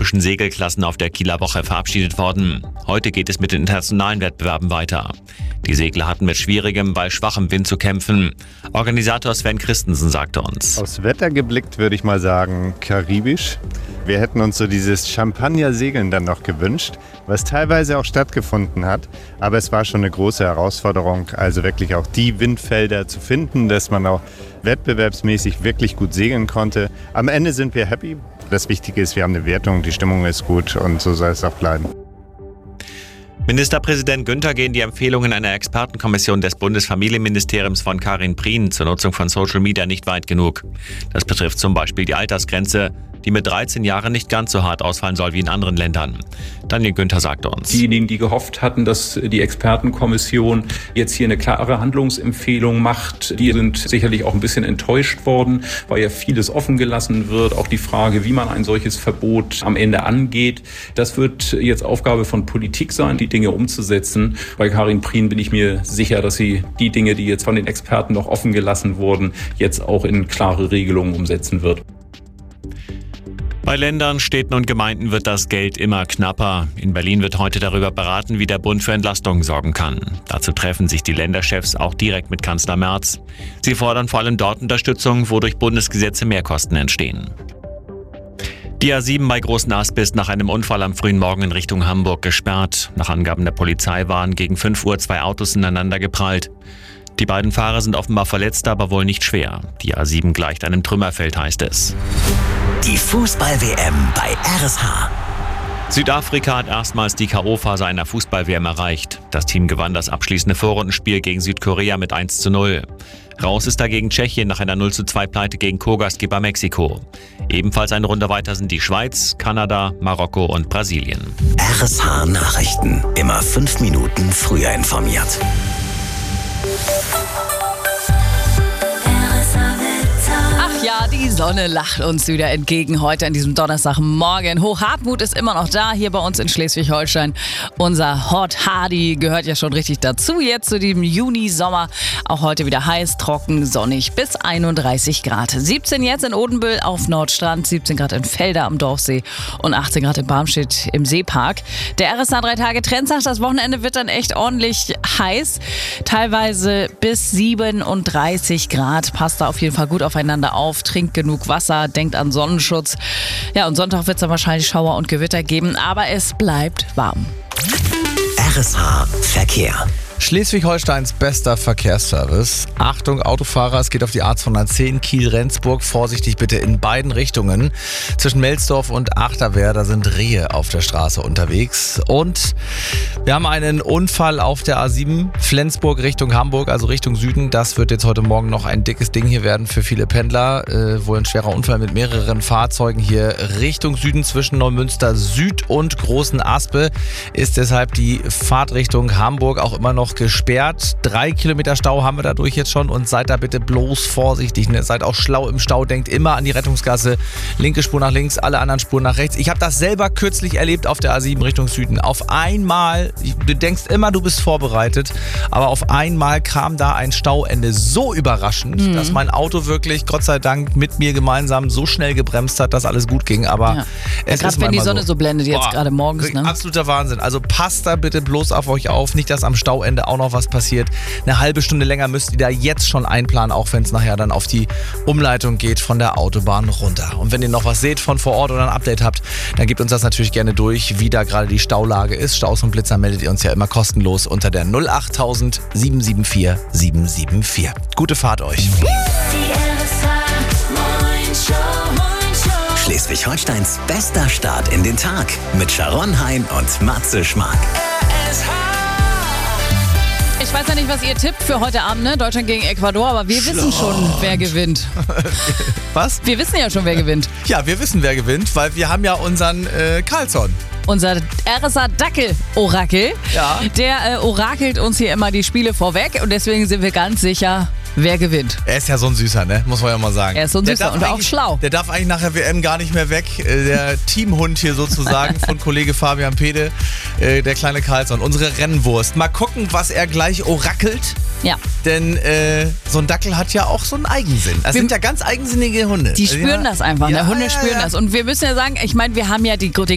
olympischen Segelklassen auf der Kieler Woche verabschiedet worden. Heute geht es mit den internationalen Wettbewerben weiter. Die Segler hatten mit schwierigem, bei schwachem Wind zu kämpfen. Organisator Sven Christensen sagte uns: Aufs Wetter geblickt würde ich mal sagen, karibisch. Wir hätten uns so dieses Champagner-Segeln dann noch gewünscht, was teilweise auch stattgefunden hat. Aber es war schon eine große Herausforderung, also wirklich auch die Windfelder zu finden, dass man auch wettbewerbsmäßig wirklich gut segeln konnte. Am Ende sind wir happy. Das Wichtige ist, wir haben eine Wertung, die Stimmung ist gut und so soll es auch bleiben. Ministerpräsident Günther gehen die Empfehlungen einer Expertenkommission des Bundesfamilienministeriums von Karin Prien zur Nutzung von Social Media nicht weit genug. Das betrifft zum Beispiel die Altersgrenze, die mit 13 Jahren nicht ganz so hart ausfallen soll wie in anderen Ländern. Daniel Günther sagte uns: Diejenigen, die gehofft hatten, dass die Expertenkommission jetzt hier eine klare Handlungsempfehlung macht, die sind sicherlich auch ein bisschen enttäuscht worden, weil ja vieles offen gelassen wird. Auch die Frage, wie man ein solches Verbot am Ende angeht, das wird jetzt Aufgabe von Politik sein, die Dinge umzusetzen. Bei Karin Prien bin ich mir sicher, dass sie die Dinge, die jetzt von den Experten noch offen gelassen wurden, jetzt auch in klare Regelungen umsetzen wird. Bei Ländern, Städten und Gemeinden wird das Geld immer knapper. In Berlin wird heute darüber beraten, wie der Bund für Entlastungen sorgen kann. Dazu treffen sich die Länderchefs auch direkt mit Kanzler Merz. Sie fordern vor allem dort Unterstützung, wo durch Bundesgesetze Mehrkosten entstehen. Die A7 bei Großen Asp ist nach einem Unfall am frühen Morgen in Richtung Hamburg gesperrt. Nach Angaben der Polizei waren gegen 5 Uhr 2 Autos ineinander geprallt. Die beiden Fahrer sind offenbar verletzt, aber wohl nicht schwer. Die A7 gleicht einem Trümmerfeld, heißt es. Die Fußball-WM bei RSH. Südafrika hat erstmals die K.O.-Phase einer Fußball-WM erreicht. Das Team gewann das abschließende Vorrundenspiel gegen Südkorea mit 1:0. Raus ist dagegen Tschechien nach einer 0:2-Pleite gegen Co-Gastgeber Mexiko. Ebenfalls eine Runde weiter sind die Schweiz, Kanada, Marokko und Brasilien. RSH Nachrichten. Immer 5 Minuten früher informiert. Ja, die Sonne lacht uns wieder entgegen heute an diesem Donnerstagmorgen. Hochhartmut ist immer noch da, hier bei uns in Schleswig-Holstein. Unser Hot Hardy gehört ja schon richtig dazu, jetzt zu diesem Juni-Sommer. Auch heute wieder heiß, trocken, sonnig bis 31 Grad. 17 jetzt in Odenbüll auf Nordstrand, 17 Grad in Felder am Dorfsee und 18 Grad in Barmstedt im Seepark. Der RSH 3-Tage-Trend sagt, das Wochenende wird dann echt ordentlich heiß. Teilweise bis 37 Grad. Passt da auf jeden Fall gut aufeinander auf. Trinkt genug Wasser, denkt an Sonnenschutz. Ja, und Sonntag wird es dann wahrscheinlich Schauer und Gewitter geben, aber es bleibt warm. RSH Verkehr. Schleswig-Holsteins bester Verkehrsservice. Achtung Autofahrer, es geht auf die A210 Kiel-Rendsburg. Vorsichtig bitte in beiden Richtungen. Zwischen Melsdorf und Achterwehr, da sind Rehe auf der Straße unterwegs. Und wir haben einen Unfall auf der A7 Flensburg Richtung Hamburg, also Richtung Süden. Das wird jetzt heute Morgen noch ein dickes Ding hier werden für viele Pendler. Wohl ein schwerer Unfall mit mehreren Fahrzeugen hier Richtung Süden zwischen Neumünster Süd und Großen Aspe. Ist deshalb die Fahrtrichtung Hamburg auch immer noch gesperrt. 3 Kilometer Stau haben wir dadurch jetzt schon und seid da bitte bloß vorsichtig. Ne? Seid auch schlau im Stau, denkt immer an die Rettungsgasse. Linke Spur nach links, alle anderen Spuren nach rechts. Ich habe das selber kürzlich erlebt auf der A7 Richtung Süden. Auf einmal, du denkst immer, du bist vorbereitet, aber auf einmal kam da ein Stauende so überraschend, dass mein Auto wirklich, Gott sei Dank, mit mir gemeinsam so schnell gebremst hat, dass alles gut ging. Aber es gerade ist wenn die Sonne so blendet, jetzt gerade morgens. Ne? Absoluter Wahnsinn. Also passt da bitte bloß auf euch auf, nicht dass am Stauende auch noch was passiert. Eine halbe Stunde länger müsst ihr da jetzt schon einplanen, auch wenn es nachher dann auf die Umleitung geht von der Autobahn runter. Und wenn ihr noch was seht von vor Ort oder ein Update habt, dann gebt uns das natürlich gerne durch, wie da gerade die Staulage ist. Staus und Blitzer meldet ihr uns ja immer kostenlos unter der 08000 774 774. Gute Fahrt euch. Schleswig-Holsteins bester Start in den Tag mit Sharon Hein und Matze Schmark. Ich weiß ja nicht, was ihr tippt für heute Abend, ne? Deutschland gegen Ecuador, aber wir wissen schon, wer gewinnt. Was? Wir wissen ja schon, wer gewinnt. Ja, wir wissen, wer gewinnt, weil wir haben ja unseren Carlsson. Unser RSA Dackel-Orakel, der orakelt uns hier immer die Spiele vorweg und deswegen sind wir ganz sicher, wer gewinnt. Er ist ja so ein Süßer, ne? Muss man ja mal sagen. Er ist so ein Süßer und auch schlau. Der darf eigentlich nach der WM gar nicht mehr weg. Der Teamhund hier sozusagen von Kollege Fabian Pede, der kleine Carlsson, unsere Rennwurst. Mal gucken, was er gleich orakelt. Ja. Denn so ein Dackel hat ja auch so einen Eigensinn. Das sind ja ganz eigensinnige Hunde. Die spüren das einfach, ne? Hunde spüren das. Und wir müssen ja sagen, ich meine, wir haben ja den